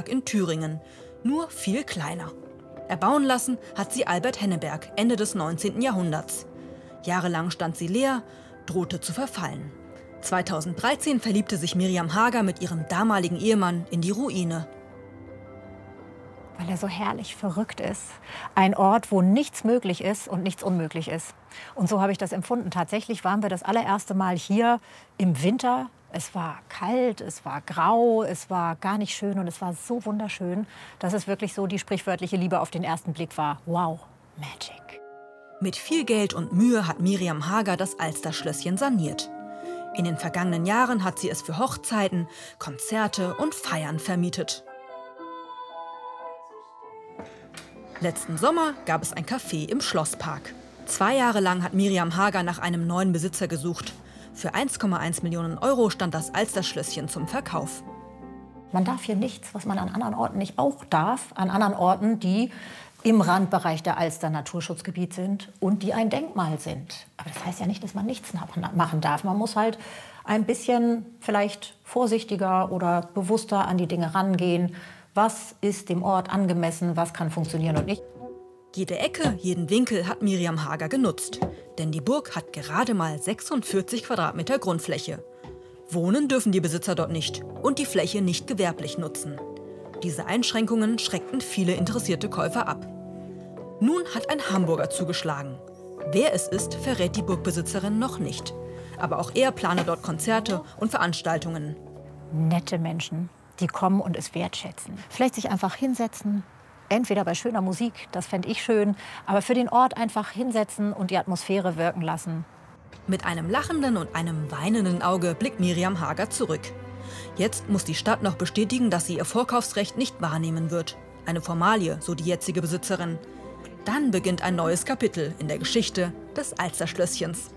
in Thüringen, nur viel kleiner. Erbauen lassen hat sie Albert Henneberg Ende des 19. Jahrhunderts. Jahrelang stand sie leer, drohte zu verfallen. 2013 verliebte sich Miriam Hager mit ihrem damaligen Ehemann in die Ruine. Weil er so herrlich verrückt ist. Ein Ort, wo nichts möglich ist und nichts unmöglich ist. Und so habe ich das empfunden. Tatsächlich waren wir das allererste Mal hier im Winter. Es war kalt, es war grau, es war gar nicht schön und es war so wunderschön, dass es wirklich so die sprichwörtliche Liebe auf den ersten Blick war. Wow, Magic. Mit viel Geld und Mühe hat Miriam Hager das Alsterschlösschen saniert. In den vergangenen Jahren hat sie es für Hochzeiten, Konzerte und Feiern vermietet. Letzten Sommer gab es ein Café im Schlosspark. 2 Jahre lang hat Miriam Hager nach einem neuen Besitzer gesucht. Für 1,1 Millionen Euro stand das Alsterschlösschen zum Verkauf. Man darf hier nichts, was man an anderen Orten nicht auch darf. An anderen Orten, die im Randbereich der Alster Naturschutzgebiet sind und die ein Denkmal sind. Aber das heißt ja nicht, dass man nichts machen darf. Man muss halt ein bisschen vielleicht vorsichtiger oder bewusster an die Dinge rangehen. Was ist dem Ort angemessen, was kann funktionieren und nicht. Jede Ecke, jeden Winkel hat Miriam Hager genutzt. Denn die Burg hat gerade mal 46 Quadratmeter Grundfläche. Wohnen dürfen die Besitzer dort nicht und die Fläche nicht gewerblich nutzen. Diese Einschränkungen schreckten viele interessierte Käufer ab. Nun hat ein Hamburger zugeschlagen. Wer es ist, verrät die Burgbesitzerin noch nicht. Aber auch er plane dort Konzerte und Veranstaltungen. Nette Menschen, die kommen und es wertschätzen. Vielleicht sich einfach hinsetzen, entweder bei schöner Musik, das fände ich schön, aber für den Ort einfach hinsetzen und die Atmosphäre wirken lassen. Mit einem lachenden und einem weinenden Auge blickt Miriam Hager zurück. Jetzt muss die Stadt noch bestätigen, dass sie ihr Vorkaufsrecht nicht wahrnehmen wird. Eine Formalie, so die jetzige Besitzerin. Dann beginnt ein neues Kapitel in der Geschichte des Alsterschlösschens.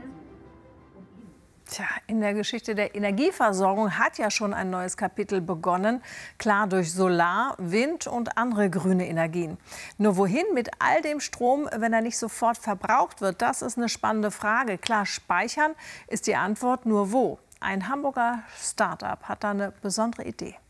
Tja, in der Geschichte der Energieversorgung hat ja schon ein neues Kapitel begonnen. Klar, durch Solar, Wind und andere grüne Energien. Nur wohin mit all dem Strom, wenn er nicht sofort verbraucht wird? Das ist eine spannende Frage. Klar, speichern ist die Antwort, nur wo? Ein Hamburger Start-up hat da eine besondere Idee.